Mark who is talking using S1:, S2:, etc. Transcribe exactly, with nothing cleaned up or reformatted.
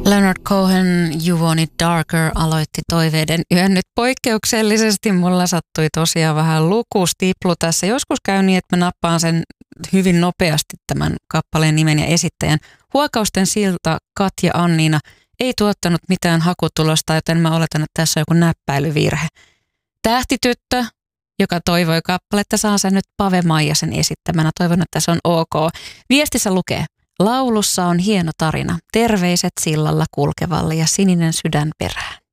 S1: Leonard Cohen, You Want It Darker aloitti toiveiden yön nyt poikkeuksellisesti. Mulla sattui tosiaan vähän lukustiplu tässä. Joskus käy niin, että mä nappaan sen hyvin nopeasti tämän kappaleen nimen ja esittäjän. Huokausten silta Katja Anniina ei tuottanut mitään hakutulosta, joten mä oletan, että tässä on joku näppäilyvirhe. Tähtityttö, joka toivoi kappaletta, saa sen nyt Pave Maijasen esittämänä. Toivon, että se on ok. Viestissä lukee: laulussa on hieno tarina. Terveiset sillalla kulkevalle ja sininen sydän perään.